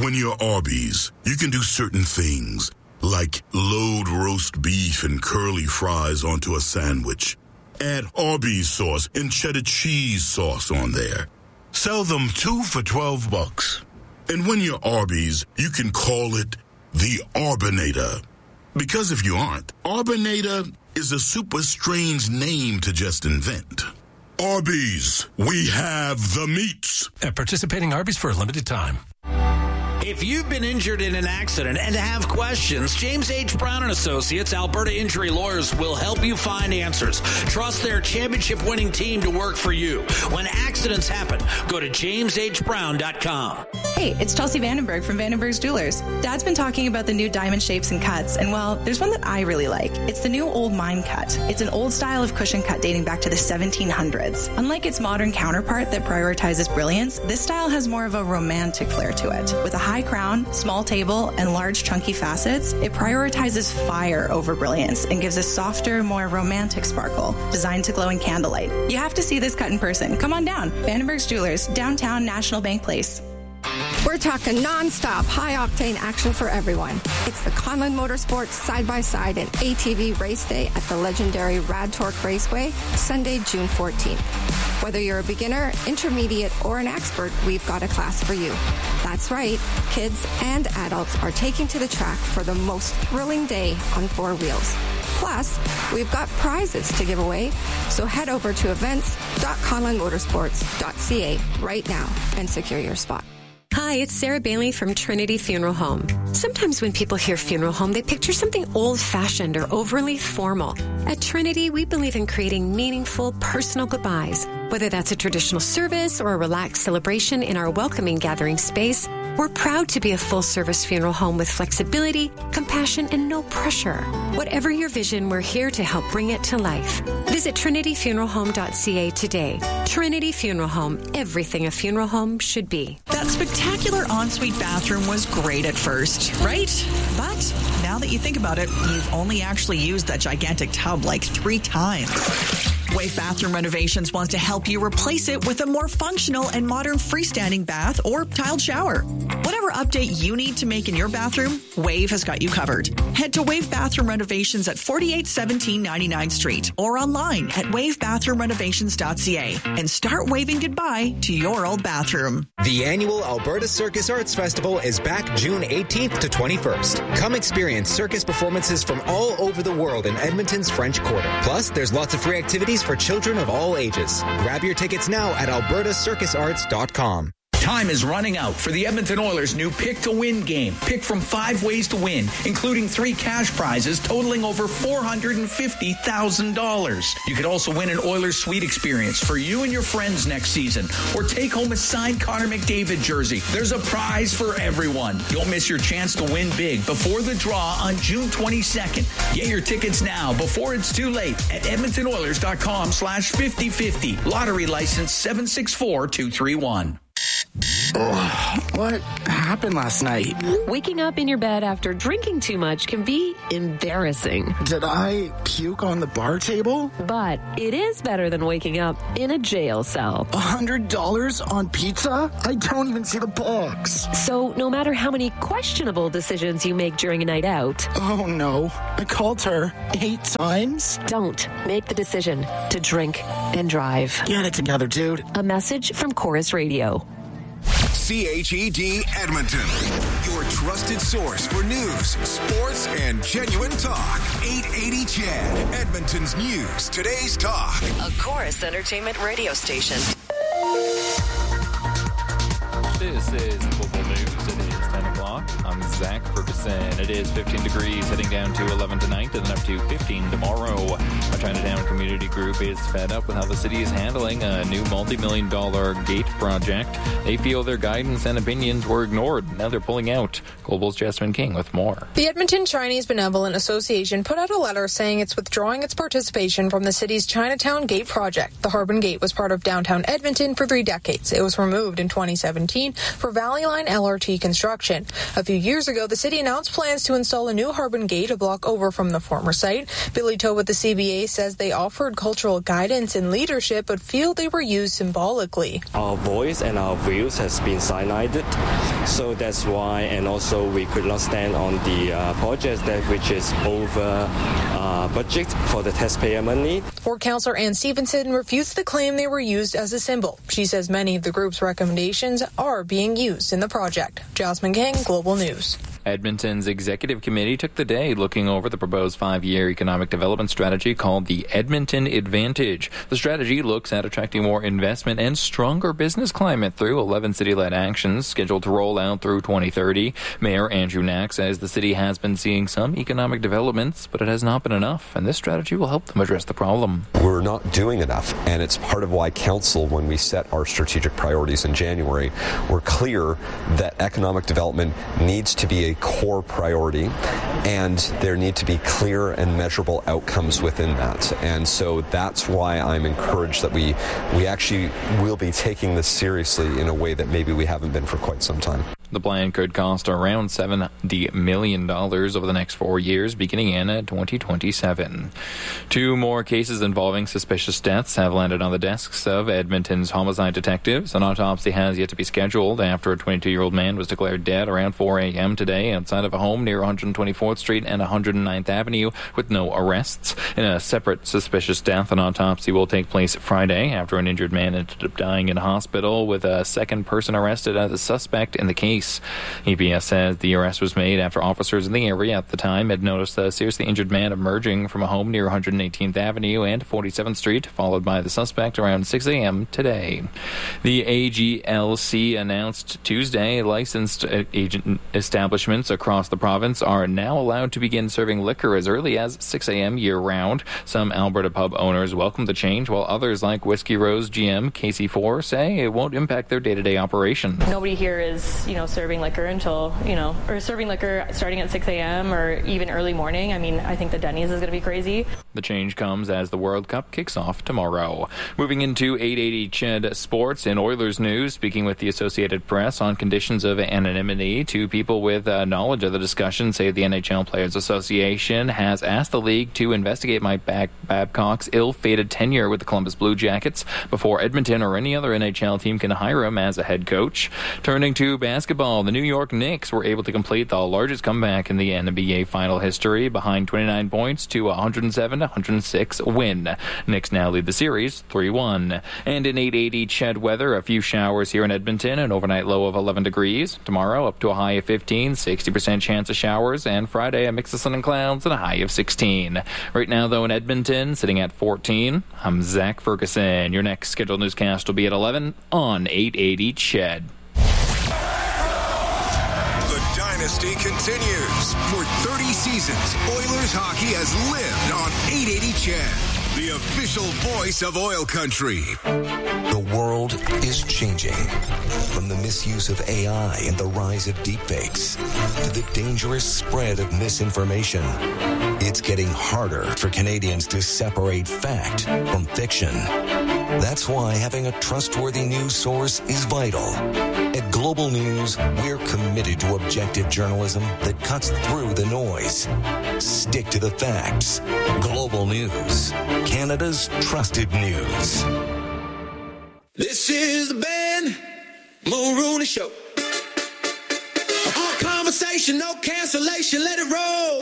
When you're Arby's, you can do certain things, like load roast beef and curly fries onto a sandwich. Add Arby's sauce and cheddar cheese sauce on there. Sell them 2 for $12. And when you're Arby's, you can call it the Arbinator. Because if you aren't, Arbinator is a super strange name to just invent. Arby's, we have the meats. At participating Arby's for a limited time. If you've been injured in an accident and have questions, James H. Brown & Associates, Alberta Injury Lawyers, will help you find answers. Trust their championship-winning team to work for you. When accidents happen, go to jameshbrown.com. Hey, it's Chelsea Vandenberg from Vandenberg's Jewelers. Dad's been talking about the new diamond shapes and cuts, and well, there's one that I really like. It's the new Old Mine cut. It's an old style of cushion cut dating back to the 1700s. Unlike its modern counterpart that prioritizes brilliance, this style has more of a romantic flair to it. With a high crown, small table, and large chunky facets, it prioritizes fire over brilliance and gives a softer, more romantic sparkle, designed to glow in candlelight. You have to see this cut in person. Come on down. Vandenberg's Jewelers, downtown National Bank Place. We're talking non-stop, high-octane action for everyone. It's the Conlon Motorsports Side-by-Side and ATV Race Day at the legendary Rad Torque Raceway, Sunday, June 14th. Whether you're a beginner, intermediate, or an expert, we've got a class for you. That's right, kids and adults are taking to the track for the most thrilling day on 4 wheels. Plus, we've got prizes to give away, so head over to events.conlonmotorsports.ca right now and secure your spot. Hi, it's Sarah Bailey from Trinity Funeral Home. Sometimes when people hear funeral home, they picture something old-fashioned or overly formal. At Trinity, we believe in creating meaningful, personal goodbyes. Whether that's a traditional service or a relaxed celebration in our welcoming gathering space, we're proud to be a full-service funeral home with flexibility, compassion, and no pressure. Whatever your vision, we're here to help bring it to life. Visit trinityfuneralhome.ca today. Trinity Funeral Home, everything a funeral home should be. That spectacular ensuite bathroom was great at first, right? But now that you think about it, you've only actually used that gigantic tub like 3 times. Wave Bathroom Renovations wants to help you replace it with a more functional and modern freestanding bath or tiled shower. Whatever update you need to make in your bathroom, Wave has got you covered. Head to Wave Bathroom Renovations at 4817 99th Street or online at wavebathroomrenovations.ca and start waving goodbye to your old bathroom. The annual Alberta Circus Arts Festival is back June 18th to 21st. Come experience circus performances from all over the world in Edmonton's French Quarter. Plus, there's lots of free activities for children of all ages. Grab your tickets now at albertacircusarts.com. Time is running out for the Edmonton Oilers' new Pick to Win game. Pick from 5 ways to win, including 3 cash prizes totaling over $450,000. You could also win an Oilers suite experience for you and your friends next season, or take home a signed Connor McDavid jersey. There's a prize for everyone. Don't miss your chance to win big before the draw on June 22nd. Get your tickets now before it's too late at edmontonoilers.com/5050. Lottery license 764231. What happened last night? Waking up in your bed after drinking too much can be embarrassing. Did I puke on the bar table? But it is better than waking up in a jail cell. $100 on pizza? I don't even see the box. So no matter how many questionable decisions you make during a night out... Oh no, I called her 8 times? Don't make the decision to drink and drive. Get it together, dude. A message from Chorus Radio. CHED Edmonton, your trusted source for news, sports, and genuine talk. 880 CHED, Edmonton's news, today's talk. A Chorus Entertainment radio station. This is Local News. It is 10 o'clock. I'm Zach Ferguson. It is 15 degrees, heading down to 11 tonight and then up to 15 tomorrow. A Chinatown Community Group is fed up with how the city is handling a new multi-million-dollar gate project. They feel their guidance and opinions were ignored. Now they're pulling out. Global's Jasmine King with more. The Edmonton Chinese Benevolent Association put out a letter saying it's withdrawing its participation from the city's Chinatown Gate project. The Harbin Gate was part of downtown Edmonton for 3 decades. It was removed in 2017 for Valley Line LRT construction. A few years ago, the city announced plans to install a new Harbin Gate a block over from the former site. Billy Toe with the CBA says they offered cultural guidance and leadership, but feel they were used symbolically. Our voice and our views has been sidelined, so that's why, and also we could not stand on the project that which is over budget for the taxpayer money. Ward Councillor Ann Stevenson refutes the claim they were used as a symbol. She says many of the group's recommendations are being used in the project. Jasmine King, Global News. Edmonton's executive committee took the day looking over the proposed 5-year economic development strategy called the Edmonton Advantage. The strategy looks at attracting more investment and stronger business climate through 11 city-led actions scheduled to roll out through 2030. Mayor Andrew Knack says the city has been seeing some economic developments, but it has not been enough, and this strategy will help them address the problem. We're not doing enough, and it's part of why Council, when we set our strategic priorities in January, we're clear that economic development needs to be a core priority, and there need to be clear and measurable outcomes within that. And so that's why I'm encouraged that we actually will be taking this seriously in a way that maybe we haven't been for quite some time. The plan could cost around $70 million over the next 4 years, beginning in 2027. 2 more cases involving suspicious deaths have landed on the desks of Edmonton's homicide detectives. An autopsy has yet to be scheduled after a 22-year-old man was declared dead around 4 a.m. today outside of a home near 124th Street and 109th Avenue with no arrests. In a separate suspicious death, an autopsy will take place Friday after an injured man ended up dying in a hospital with a second person arrested as a suspect in the case. EPS says the arrest was made after officers in the area at the time had noticed a seriously injured man emerging from a home near 118th Avenue and 47th Street, followed by the suspect around 6 a.m. today. The AGLC announced Tuesday licensed agent establishments across the province are now allowed to begin serving liquor as early as 6 a.m. year-round. Some Alberta pub owners welcome the change, while others like Whiskey Rose GM KC4 say it won't impact their day-to-day operation. Nobody here is, serving liquor until, or serving liquor starting at 6 a.m. or even early morning. I mean, I think the Denny's is going to be crazy. The change comes as the World Cup kicks off tomorrow. Moving into 880 CHED Sports, in Oilers news, speaking with the Associated Press on conditions of anonymity, 2 people with knowledge of the discussion say the NHL Players Association has asked the league to investigate Mike Babcock's ill-fated tenure with the Columbus Blue Jackets before Edmonton or any other NHL team can hire him as a head coach. Turning to basketball, the New York Knicks were able to complete the largest comeback in the NBA final history, behind 29 points to a 107-106 win. Knicks now lead the series 3-1. And in 880 CHED weather, a few showers here in Edmonton, an overnight low of 11 degrees. Tomorrow up to a high of 15, 60% chance of showers, and Friday a mix of sun and clouds and a high of 16. Right now, though, in Edmonton, sitting at 14, I'm Zach Ferguson. Your next scheduled newscast will be at 11 on 880 CHED. Dynasty continues. For 30 seasons, Oilers hockey has lived on 880 CHED, the official voice of oil country. The world is changing. From the misuse of AI and the rise of deepfakes to the dangerous spread of misinformation, it's getting harder for Canadians to separate fact from fiction. That's why having a trustworthy news source is vital. At Global News, we're committed to objective journalism that cuts through the noise. Stick to the facts. Global News, Canada's trusted news. This is the Ben Mulrooney Show. All conversation, no cancellation, let it roll.